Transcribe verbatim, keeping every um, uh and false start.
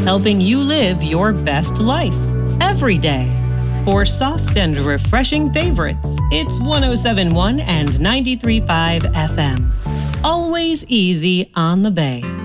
helping you live your best life every day. For soft and refreshing favorites, it's one oh seven point one and ninety-three point five F M. Always easy on the Bay.